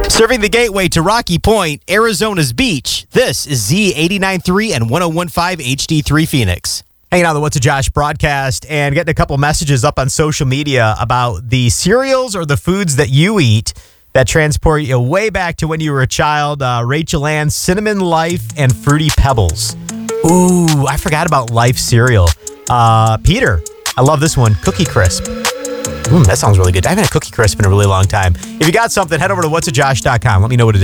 Serving the gateway to Rocky Point, Arizona's beach. This is Z89.3 and 101.5 HD3 Phoenix. Hanging out on the What's a Josh broadcast and getting a couple messages up on social media about the cereals or the foods that you eat that transport you way back to when you were a child. Rachel Ann, Cinnamon Life and Fruity Pebbles. Ooh, I forgot about Life cereal. Peter, I love this one. Cookie Crisp. That sounds really good. I haven't had a Cookie Crisp in a really long time. If you got something, head over to whatsajosh.com. Let me know what it is.